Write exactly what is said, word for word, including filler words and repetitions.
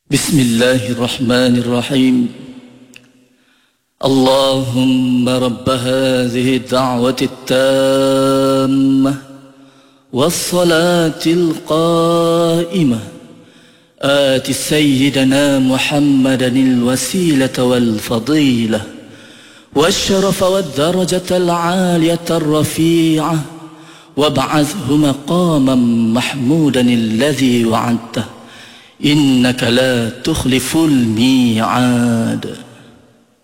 بسم الله الرحمن الرحيم. اللهم رب هذه الدعوة التامة والصلاة القائمة آت سيدنا محمدا الوسيلة والفضيلة والشرف والدرجة العالية الرفيعة وابعثه مقاما محمودا الذي وعدته إنك لا تخلف الميعاد.